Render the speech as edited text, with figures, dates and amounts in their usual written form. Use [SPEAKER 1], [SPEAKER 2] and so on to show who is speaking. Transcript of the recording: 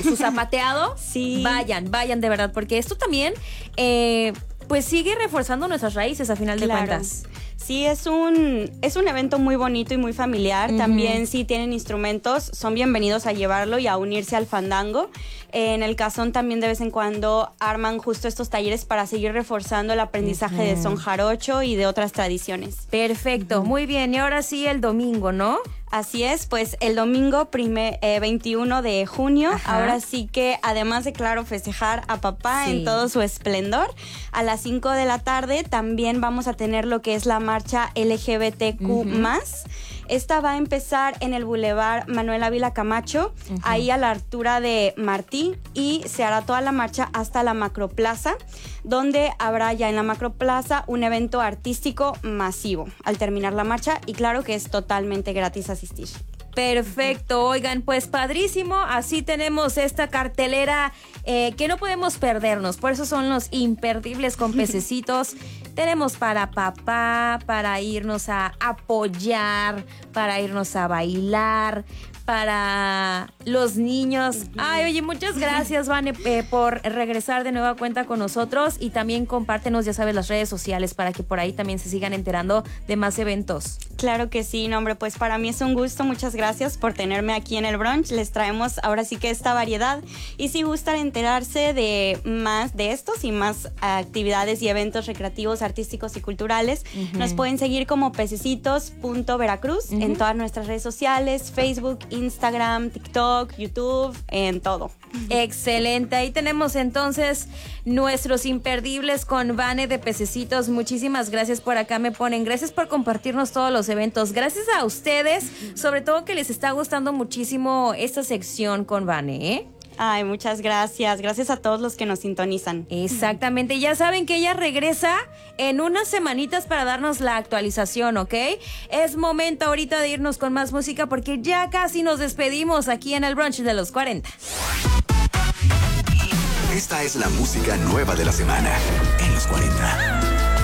[SPEAKER 1] su zapateado,
[SPEAKER 2] Sí.
[SPEAKER 1] vayan de verdad, porque esto también pues sigue reforzando nuestras raíces a final de cuentas.
[SPEAKER 2] Sí, es un evento muy bonito y muy familiar. También si tienen instrumentos, son bienvenidos a llevarlo y a unirse al fandango. En el Cazón también de vez en cuando arman justo estos talleres para seguir reforzando el aprendizaje de son jarocho y de otras tradiciones.
[SPEAKER 1] Perfecto, muy bien. Y ahora sí el domingo, ¿no?
[SPEAKER 2] Así es, pues el domingo 21 de junio, ahora sí que además de, claro, festejar a papá en todo su esplendor, a las 5 de la tarde también vamos a tener lo que es la marcha LGBTQ+. Esta va a empezar en el Boulevard Manuel Ávila Camacho, ahí a la altura de Martí, y se hará toda la marcha hasta la Macroplaza, donde habrá ya en la Macroplaza un evento artístico masivo al terminar la marcha, y claro que es totalmente gratis asistir.
[SPEAKER 1] Perfecto, oigan, pues padrísimo, así tenemos esta cartelera que no podemos perdernos, por eso son los imperdibles con Pececitos. Tenemos para papá, para irnos a apoyar, para irnos a bailar, para los niños. Ay, oye, muchas gracias, Vane, por regresar de nueva cuenta con nosotros, y también compártenos, ya sabes, las redes sociales para que por ahí también se sigan enterando de más eventos.
[SPEAKER 2] Claro que sí, no, hombre, pues para mí es un gusto, muchas gracias por tenerme aquí en el brunch. Les traemos ahora sí que esta variedad, y si gustan enterarse de más de estos y más actividades y eventos recreativos, artísticos y culturales, nos pueden seguir como pececitos.veracruz en todas nuestras redes sociales, Facebook, Instagram, TikTok, YouTube, en todo.
[SPEAKER 1] Excelente, ahí tenemos entonces nuestros imperdibles con Vane de Pececitos. Muchísimas gracias. Por acá me ponen, gracias por compartirnos todos los eventos. Gracias a ustedes, sobre todo que les está gustando muchísimo esta sección con Vane, ¿eh?
[SPEAKER 2] Ay, muchas gracias. Gracias a todos los que nos sintonizan.
[SPEAKER 1] Exactamente. Ya saben que ella regresa en unas semanitas para darnos la actualización, ¿ok? Es momento ahorita de irnos con más música porque ya casi nos despedimos aquí en el brunch de los 40.
[SPEAKER 3] Esta es la música nueva de la semana en los 40.